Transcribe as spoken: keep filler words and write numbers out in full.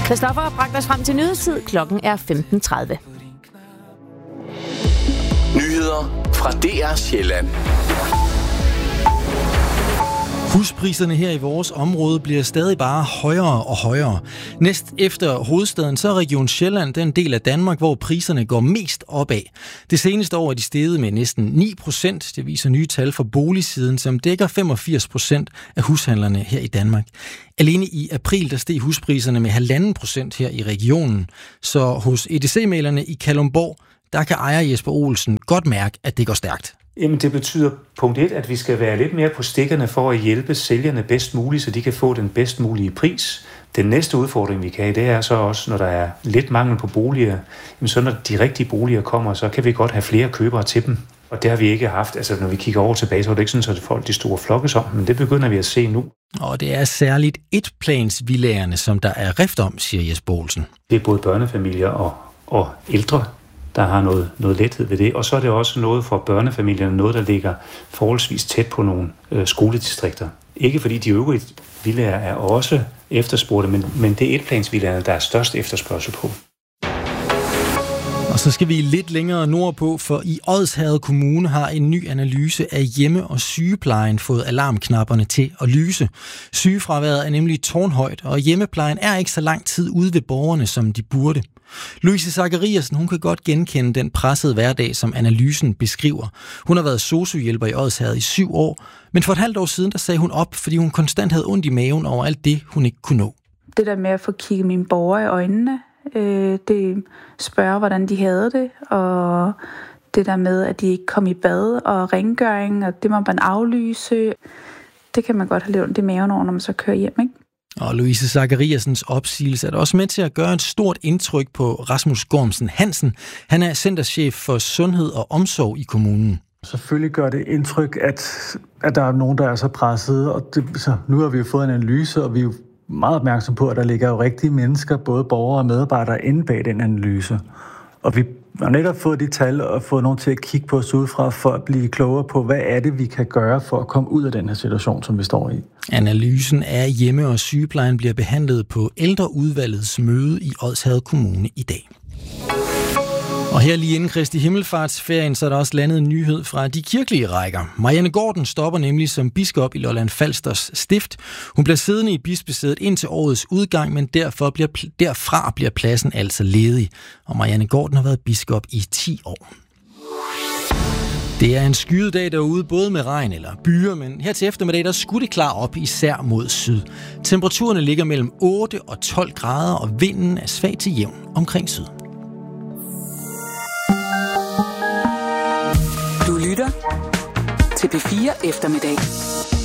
Christoffer har bragt os frem til nyhedstid. Klokken er femten tredive. Nyheder fra D R Sjælland. Huspriserne her i vores område bliver stadig bare højere og højere. Næst efter hovedstaden, så er Region Sjælland den del af Danmark, hvor priserne går mest opad. Det seneste år er de steget med næsten ni procent. Det viser nye tal fra boligsiden, som dækker femogfirs procent af hushandlerne her i Danmark. Alene i april, der steg huspriserne med halvanden procent her i regionen. Så hos E D C-mælerne i Kalundborg, der kan ejer Jesper Olsen godt mærke, at det går stærkt. Jamen det betyder punkt et, at vi skal være lidt mere på stikkerne for at hjælpe sælgerne bedst muligt, så de kan få den bedst mulige pris. Den næste udfordring, vi kan have, det er så også, når der er lidt mangel på boliger, jamen så når de rigtige boliger kommer, så kan vi godt have flere købere til dem. Og det har vi ikke haft. Altså når vi kigger over tilbage, så er det ikke sådan, at folk de store flokkes om, men det begynder vi at se nu. Og det er særligt etplansvillagerne, som der er rift om, siger Jesper Olsen. Det er både børnefamilier og, og ældre, der har noget, noget lethed ved det. Og så er det også noget for børnefamilierne, noget der ligger forholdsvis tæt på nogle øh, skoledistrikter. Ikke fordi de øvrige villaer er også efterspurgte, men, men det er etplansvillagerne, der er størst efterspørgsel på. Og så skal vi lidt længere nordpå, for i Odsherred Kommune har en ny analyse af hjemme- og sygeplejen fået alarmknapperne til at lyse. Sygefraværet er nemlig tårnhøjt, og hjemmeplejen er ikke så lang tid ude ved borgerne, som de burde. Louise Zachariasen, hun kan godt genkende den pressede hverdag, som analysen beskriver. Hun har været sosu-hjælper i Odsherred i syv år, men for et halvt år siden, der sagde hun op, fordi hun konstant havde ondt i maven over alt det, hun ikke kunne nå. Det der med at få kigget mine borgere i øjnene, øh, det spørger, hvordan de havde det, og det der med, at de ikke kom i bad og rengøring, og det må man aflyse, det kan man godt have lidt ondt i maven over, når man så kører hjem, ikke? Og Louise Zachariasens opsigelse er da også med til at gøre et stort indtryk på Rasmus Gormsen Hansen. Han er centerchef for sundhed og omsorg i kommunen. Selvfølgelig gør det indtryk, at, at der er nogen, der er så presset. Og det, så nu har vi jo fået en analyse, og vi er jo meget opmærksom på, at der ligger jo rigtige mennesker, både borgere og medarbejdere, inde bag den analyse. Og vi har netop fået de tal og fået nogen til at kigge på os udefra for at blive klogere på, hvad er det, vi kan gøre for at komme ud af den her situation, som vi står i. Analysen af hjemme- og sygeplejen bliver behandlet på ældreudvalgets møde i Odsherred Kommune i dag. Og her lige inden Kristi Himmelfartsferien, så er der også landet en nyhed fra de kirkelige rækker. Marianne Gaarden stopper nemlig som biskop i Lolland Falsters stift. Hun bliver siddende i bispesædet indtil årets udgang, men derfor bliver, derfra bliver pladsen altså ledig. Og Marianne Gaarden har været biskop i ti år. Det er en skyet dag derude, både med regn eller byer, men her til eftermiddag, der skulle det klare op, især mod syd. Temperaturerne ligger mellem otte og tolv grader, og vinden er svag til jævn omkring syd. Du lytter til P fire Eftermiddag